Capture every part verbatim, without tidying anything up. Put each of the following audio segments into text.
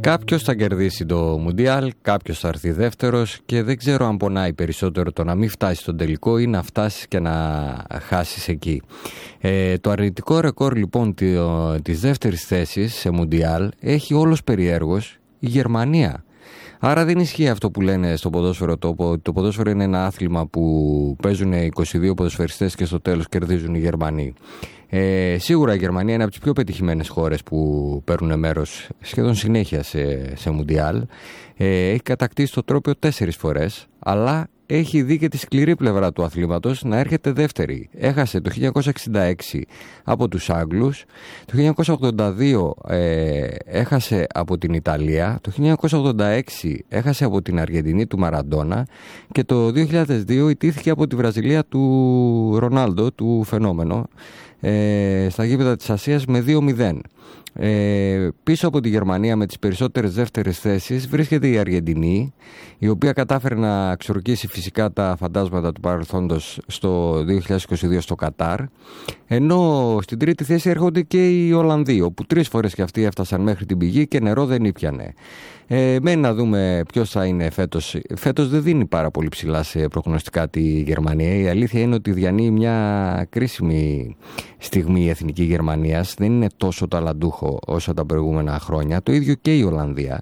Κάποιος θα κερδίσει το Μουντιάλ, κάποιος θα έρθει δεύτερος και δεν ξέρω αν πονάει περισσότερο το να μην φτάσει στον τελικό ή να φτάσεις και να χάσεις εκεί. Ε, το αρνητικό ρεκόρ λοιπόν της δεύτερης θέσης σε Μουντιάλ έχει όλος περιέργως η Γερμανία. Άρα δεν ισχύει αυτό που λένε στο ποδόσφαιρο τόπο. Το ποδόσφαιρο είναι ένα άθλημα που παίζουν είκοσι δύο ποδοσφαιριστές και στο τέλος κερδίζουν οι Γερμανοί. Ε, σίγουρα η Γερμανία είναι από τις πιο πετυχημένες χώρες που παίρνουν μέρος σχεδόν συνέχεια σε, σε Μουντιάλ. Ε, έχει κατακτήσει το τρόπαιο τέσσερις φορές, αλλά έχει δει και τη σκληρή πλευρά του αθλήματος να έρχεται δεύτερη. Έχασε το χίλια εννιακόσια εξήντα έξι από τους Άγγλους, το χίλια εννιακόσια ογδόντα δύο ε, έχασε από την Ιταλία, το χίλια εννιακόσια ογδόντα έξι έχασε από την Αργεντινή του Μαραντόνα και το δύο χιλιάδες δύο ιτήθηκε από τη Βραζιλία του Ρονάλντο, του φαινόμενο, ε, στα γήπεδα της Ασίας με δύο μηδέν. Ε, πίσω από τη Γερμανία με τις περισσότερες δεύτερες θέσεις βρίσκεται η Αργεντινή, η οποία κατάφερε να εξορκίσει φυσικά τα φαντάσματα του παρελθόντος στο δύο χιλιάδες είκοσι δύο στο Κατάρ, ενώ στην τρίτη θέση έρχονται και οι Ολλανδοί, όπου τρεις φορές και αυτοί έφτασαν μέχρι την πηγή και νερό δεν ήπιανε. Ε, μένει να δούμε ποιος θα είναι φέτος. Φέτος δεν δίνει πάρα πολύ ψηλά σε προγνωστικά τη Γερμανία. Η αλήθεια είναι ότι διανύει μια κρίσιμη στιγμή η εθνική Γερμανίας. Δεν είναι τόσο ταλαντούχο όσο τα προηγούμενα χρόνια. Το ίδιο και η Ολλανδία.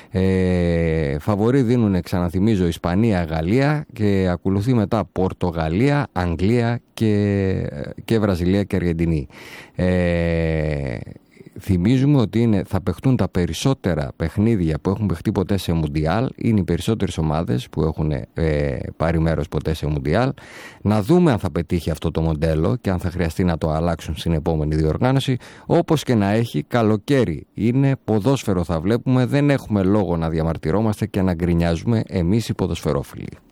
Ε, φαβορί δίνουν, ξαναθυμίζω, Ισπανία, Γαλλία και ακολουθεί μετά Πορτογαλία, Αγγλία και, και Βραζιλία και Αργεντινή. Ε, Θυμίζουμε ότι είναι, θα παιχτούν τα περισσότερα παιχνίδια που έχουν παιχτεί ποτέ σε Μουντιάλ. Είναι οι περισσότερες ομάδες που έχουν ε, πάρει μέρος ποτέ σε Μουντιάλ. Να δούμε αν θα πετύχει αυτό το μοντέλο και αν θα χρειαστεί να το αλλάξουν στην επόμενη διοργάνωση. Όπως και να έχει, καλοκαίρι είναι, ποδόσφαιρο θα βλέπουμε. Δεν έχουμε λόγο να διαμαρτυρόμαστε και να γκρινιάζουμε εμείς οι ποδοσφαιρόφιλοι.